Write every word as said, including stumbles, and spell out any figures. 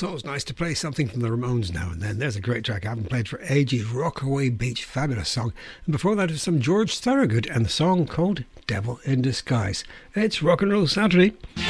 always nice to play something from the Ramones now and then. There's a great track I haven't played for ages, Rockaway Beach, fabulous song. And before that is some George Thorogood and the song called Devil in Disguise. It's Rock and Roll Saturday.